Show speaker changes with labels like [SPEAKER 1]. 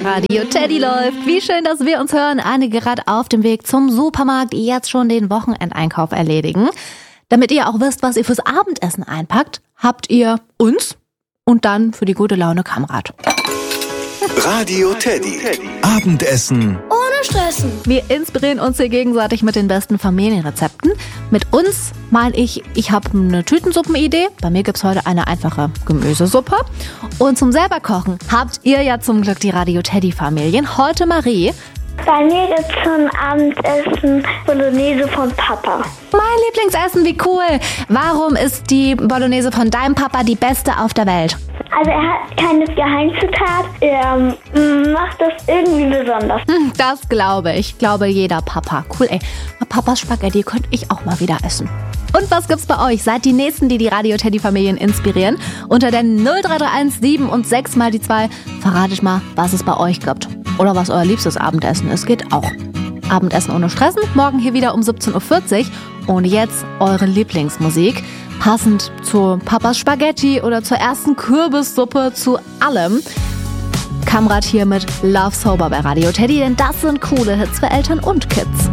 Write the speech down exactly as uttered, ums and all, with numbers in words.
[SPEAKER 1] Radio Teddy läuft. Wie schön, dass wir uns hören. Einige gerade auf dem Weg zum Supermarkt jetzt schon den Wochenendeinkauf erledigen. Damit ihr auch wisst, was ihr fürs Abendessen einpackt, habt ihr uns und dann für die gute Laune Kamerad.
[SPEAKER 2] Radio Teddy. Abendessen
[SPEAKER 3] ohne Stressen.
[SPEAKER 1] Wir inspirieren uns hier gegenseitig mit den besten Familienrezepten. Mit uns meine ich, ich habe eine Tütensuppenidee. Bei mir gibt's heute eine einfache Gemüsesuppe. Und zum selber kochen habt ihr ja zum Glück die Radio Teddy Familien. Heute Marie.
[SPEAKER 3] Bei mir gibt es zum Abendessen Bolognese von Papa.
[SPEAKER 1] Mein Lieblingsessen, wie cool. Warum ist die Bolognese von deinem Papa die beste auf der Welt?
[SPEAKER 3] Also er hat keine Geheimzutat, er macht das irgendwie besonders.
[SPEAKER 1] Hm, das glaube ich. Ich glaube jeder Papa. Cool, ey. Papas Spaghetti könnte ich auch mal wieder essen. Und was gibt's bei euch? Seid die Nächsten, die die Radio Teddy Familien inspirieren? Unter der null drei drei eins sieben und sechs mal die zwei verratet mal, was es bei euch gibt. Oder was euer liebstes Abendessen ist. Geht auch. Abendessen ohne Stressen. Morgen hier wieder um siebzehn Uhr vierzig. Und jetzt eure Lieblingsmusik. Passend zu Papas Spaghetti oder zur ersten Kürbissuppe, zu allem. Kamrat hier mit Love Sober bei Radio Teddy, denn das sind coole Hits für Eltern und Kids.